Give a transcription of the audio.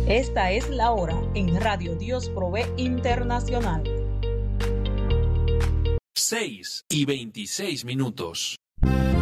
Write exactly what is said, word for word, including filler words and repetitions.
Esta es la hora en Radio Dios Provee Internacional. seis y veintiséis minutos.